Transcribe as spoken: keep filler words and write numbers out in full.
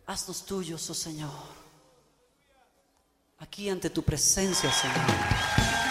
Haznos tuyos, oh Señor. Aquí ante tu presencia, Señor.